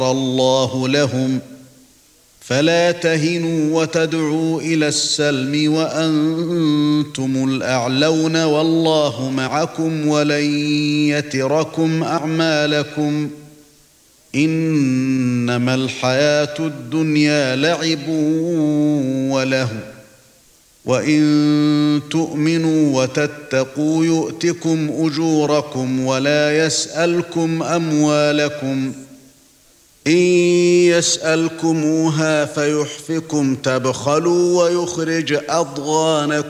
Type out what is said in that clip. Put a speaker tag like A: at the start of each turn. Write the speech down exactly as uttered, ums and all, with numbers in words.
A: الله لهم فلا تهنوا وتدعوا إلى السلم وأنتم الأعلون والله معكم ولن يتركم أعمالكم إنما الحياة الدنيا لعب وله وإن تؤمنوا وتتقوا يؤتكم أجوركم ولا يسألكم أموالكم إن يسألكموها فيحفكم تبخلوا ويخرج أضغانكم